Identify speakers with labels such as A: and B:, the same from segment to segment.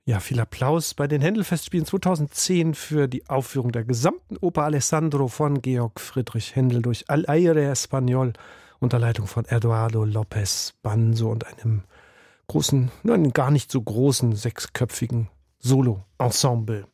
A: Ja, viel Applaus bei den Händel-Festspielen 2010 für die Aufführung der gesamten Oper Alessandro von Georg Friedrich Händel durch Al Aire Español unter Leitung von Eduardo López Banzo und einem großen, nein, gar nicht so großen, sechsköpfigen Solo-Ensemble.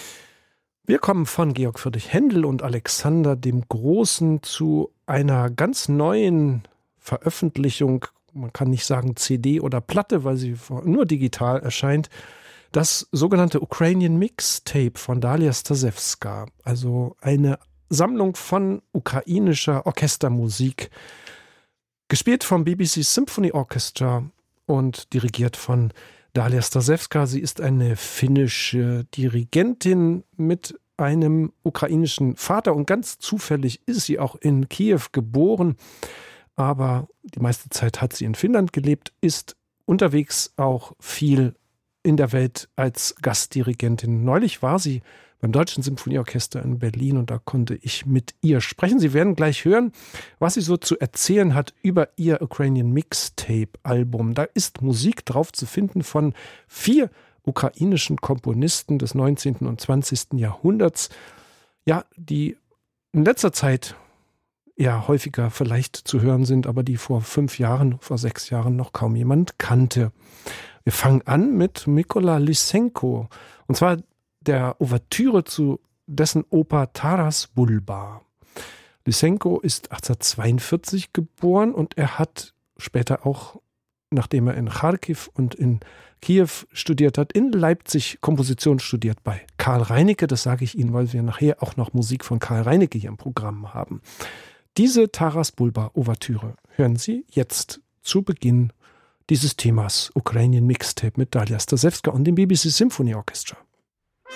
A: Wir kommen von Georg Friedrich Händel und Alexander dem Großen zu einer ganz neuen Veröffentlichung. Man kann nicht sagen CD oder Platte, weil sie nur digital erscheint. Das sogenannte Ukrainian Mixtape von Dalia Stasewska, also eine Sammlung von ukrainischer Orchestermusik, gespielt vom BBC Symphony Orchestra und dirigiert von Dalia Stasewska. Sie ist eine finnische Dirigentin mit einem ukrainischen Vater und ganz zufällig ist sie auch in Kiew geboren, aber die meiste Zeit hat sie in Finnland gelebt, ist unterwegs auch viel in der Welt als Gastdirigentin. Neulich war sie beim Deutschen Symphonieorchester in Berlin und da konnte ich mit ihr sprechen. Sie werden gleich hören, was sie so zu erzählen hat über ihr Ukrainian Mixtape-Album. Da ist Musik drauf zu finden von 4 ukrainischen Komponisten des 19. und 20. Jahrhunderts, ja, die in letzter Zeit ja häufiger vielleicht zu hören sind, aber die vor 5 Jahren, vor 6 Jahren noch kaum jemand kannte. Wir fangen an mit Mykola Lysenko, und zwar der Ouvertüre zu dessen Oper Taras Bulba. Lysenko ist 1842 geboren und er hat später auch, nachdem er in Charkiw und in Kiew studiert hat, in Leipzig Komposition studiert bei Karl Reinecke. Das sage ich Ihnen, weil wir nachher auch noch Musik von Karl Reinecke hier im Programm haben. Diese Taras Bulba Ouvertüre hören Sie jetzt zu Beginn dieses Themas Ukrainian Mixtape mit Dalia Stasewska und dem BBC Symphony Orchestra.